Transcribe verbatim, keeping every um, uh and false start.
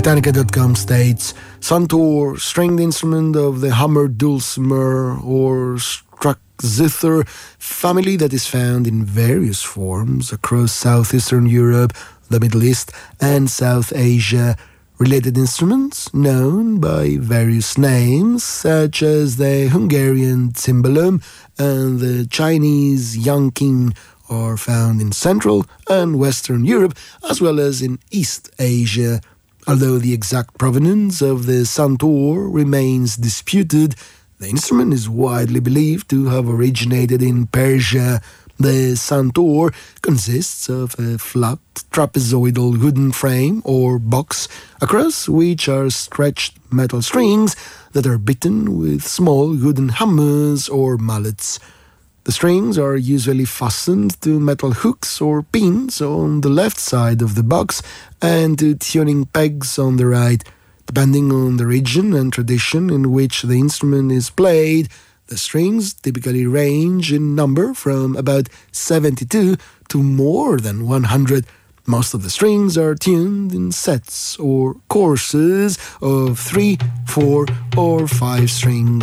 Britannica dot com states, Santur, stringed instrument of the hammer dulcimer or struck zither family that is found in various forms across southeastern Europe, the Middle East, and South Asia. Related instruments known by various names, such as the Hungarian cymbalum and the Chinese yangqing, are found in Central and Western Europe, as well as in East Asia. Although the exact provenance of the santur remains disputed, the instrument is widely believed to have originated in Persia. The santur consists of a flat trapezoidal wooden frame or box, across which are stretched metal strings that are beaten with small wooden hammers or mallets. The strings are usually fastened to metal hooks or pins on the left side of the box and to tuning pegs on the right. Depending on the region and tradition in which the instrument is played, the strings typically range in number from about seventy-two to more than one hundred. Most of the strings are tuned in sets or courses of three, four, or five strings.